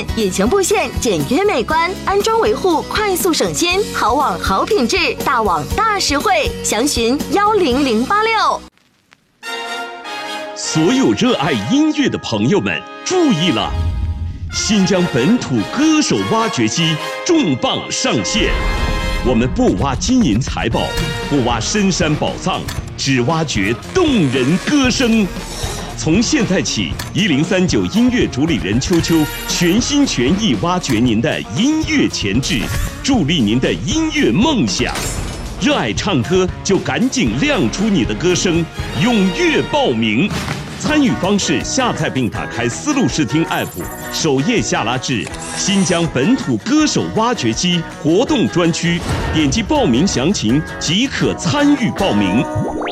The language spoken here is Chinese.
面，引擎布线简约美观，安装维护快速省心，好网好品质，大网大实惠。详询10086。 所有热爱音乐的朋友们注意了！新疆本土歌手挖掘机重磅上线，我们不挖金银财宝，不挖深山宝藏，只挖掘动人歌声。从现在起，1039音乐主理人秋秋全心全意挖掘您的音乐潜质，助力您的音乐梦想。热爱唱歌就赶紧亮出你的歌声，踊跃报名。参与方式：下载并打开思路视听 App， 首页下拉至新疆本土歌手挖掘机活动专区，点击报名详情即可参与报名。